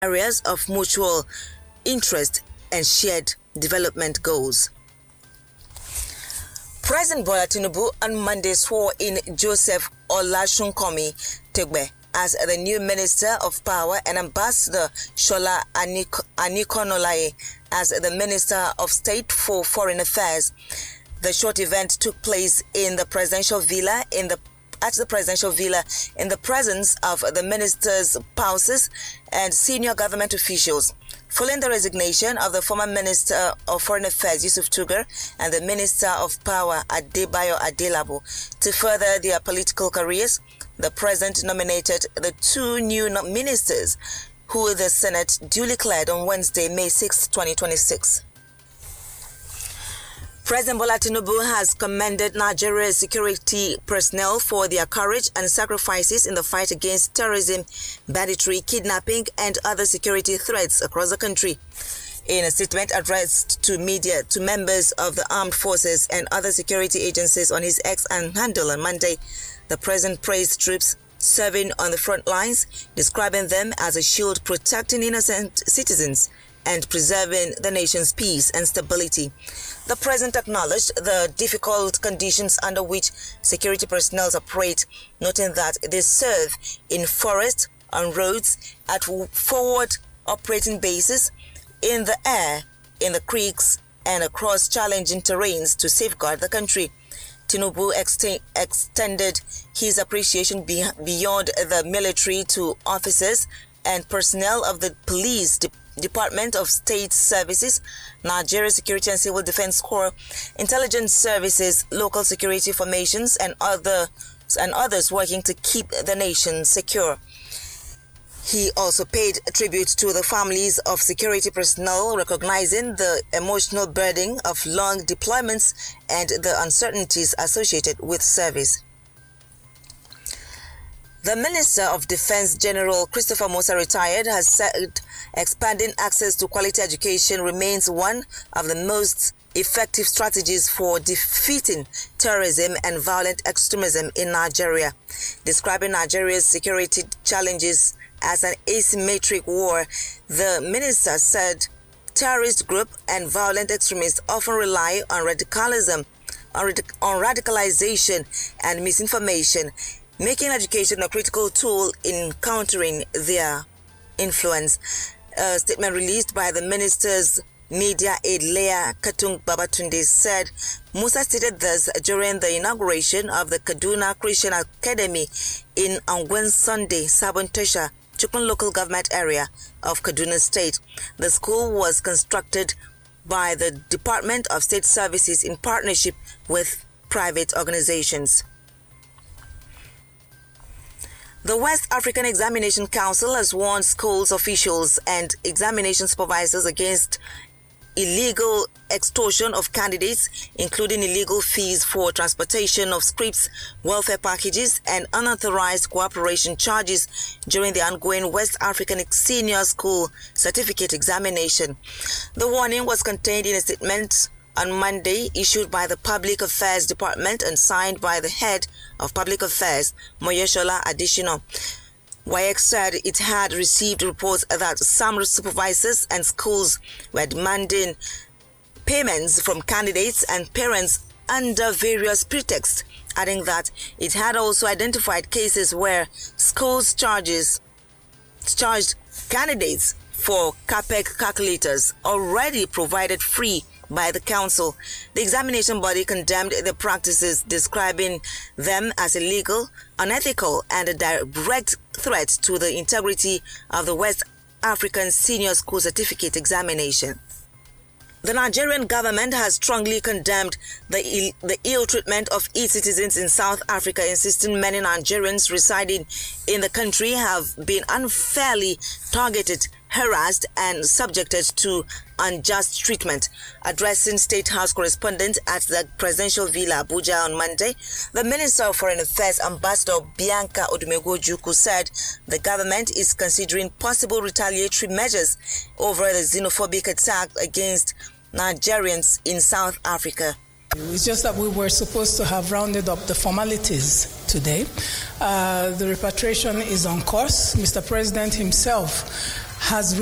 areas of mutual interest and shared development goals. President Bola Tinubu on Monday swore in Joseph Olasunkanmi Tegbe as the new Minister of Power and Ambassador Shola Anikonolaye as the Minister of State for Foreign Affairs. The short event took place in the presidential villa in the presence of the ministers' spouses and senior government officials. Following the resignation of the former Minister of Foreign Affairs Yusuf Tugar and the Minister of Power Adebayo Adelabo to further their political careers, the President nominated the two new ministers who the Senate duly cleared on Wednesday, May 6, 2026. President Bola Tinubu has commended Nigeria's security personnel for their courage and sacrifices in the fight against terrorism, banditry, kidnapping, and other security threats across the country. In a statement addressed to media, to members of the armed forces and other security agencies on his X handle on Monday, the president praised troops serving on the front lines, describing them as a shield protecting innocent citizens and preserving the nation's peace and stability. The president acknowledged the difficult conditions under which security personnel operate, noting that they serve in forests, on roads, at forward operating bases, in the air, in the creeks, and across challenging terrains to safeguard the country. Tinubu extended his appreciation beyond the military to officers and personnel of the police Department of State Services, Nigeria Security and Civil Defense Corps, intelligence services, local security formations, and others working to keep the nation secure. He also paid tribute to the families of security personnel, recognizing the emotional burden of long deployments and the uncertainties associated with service. The Minister of Defense General Christopher Musa, retired, has said expanding access to quality education remains one of the most effective strategies for defeating terrorism and violent extremism in Nigeria. Describing Nigeria's security challenges as an asymmetric war, the minister said terrorist groups and violent extremists often rely on radicalization and misinformation, making education a critical tool in countering their influence. A statement released by the minister's media aide Leah Katung Babatunde said Musa stated this during the inauguration of the Kaduna Christian Academy in Angwen Sunday, Sabon Tesha, Chukun local government area of Kaduna State. The school was constructed by the Department of State Services in partnership with private organizations. The West African Examination Council has warned schools officials and examination supervisors against illegal extortion of candidates, including illegal fees for transportation of scripts, welfare packages, and unauthorized cooperation charges during the ongoing West African Senior School Certificate examination. The warning was contained in a statement on Monday issued by the Public Affairs Department and signed by the head of Public Affairs, Moyeshola Adishino. WAEC said it had received reports that some supervisors and schools were demanding payments from candidates and parents under various pretexts, adding that it had also identified cases where schools charged candidates for CAPEC calculators already provided free by the council. The examination body condemned the practices, describing them as illegal, unethical, and a direct threat to the integrity of the West African Senior School Certificate examination. The Nigerian government has strongly condemned the ill treatment of its citizens in South Africa, insisting many Nigerians residing in the country have been unfairly targeted, harassed, and subjected to unjust treatment. Addressing State House correspondents at the Presidential Villa Abuja on Monday, the Minister of Foreign Affairs, Ambassador Bianca Odumegwu-Ojukwu, said the government is considering possible retaliatory measures over the xenophobic attack against Nigerians in South Africa. It's just that we were supposed to have rounded up the formalities today. The repatriation is on course. Mr. President himself has